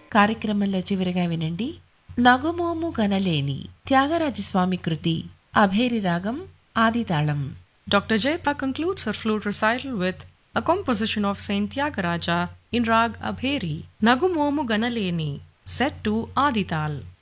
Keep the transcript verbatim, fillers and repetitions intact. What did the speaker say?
కార్యక్రమంలో చివరిగా వినండి నగుమోము గనలేని త్యాగరాజస్వామి కృతి అభేరి రాగం ఆదితాళం. Doctor Jayapal concludes her flute recital with a composition of Saint Tyagaraja in Rag Abheri, Nagumomu Ganaleni, set to Adital.